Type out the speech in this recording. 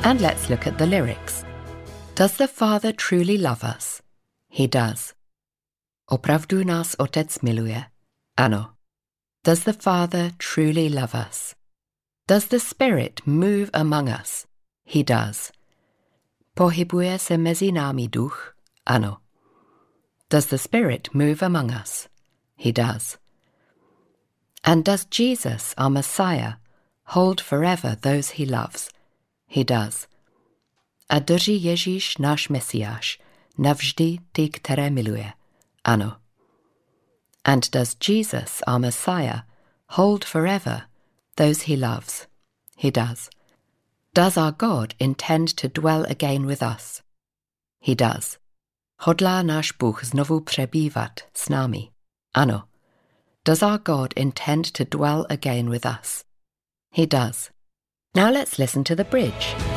And let's look at the lyrics. Does the Father truly love us? He does. Opravdu nás Otec miluje? Ano. Does the Father truly love us? Does the Spirit move among us? He does. Pohybuje se mezi námi duch? Ano. Does the Spirit move among us? He does. And does Jesus, our Messiah, hold forever those he loves? He does. A drží Ježíš, náš Mesiáš, navždy ty, které miluje? Ano. And does Jesus, our Messiah, hold forever those he loves? He does. Does our God intend to dwell again with us? He does. Hodlá náš Bůh znovu přebývat s námi? Ano. Does our God intend to dwell again with us? He does. Now let's listen to the bridge.